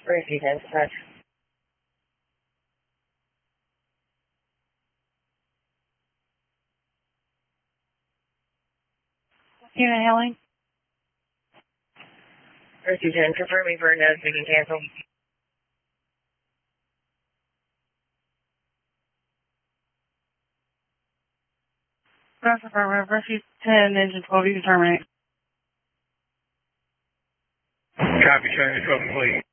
Rescue 10, dispatch. Human hailing. Rescue 10, confirming for a nose, we can cancel. That's affirmative. Rescue 10, engine 12, you can terminate. Copy, showing the 12 complete.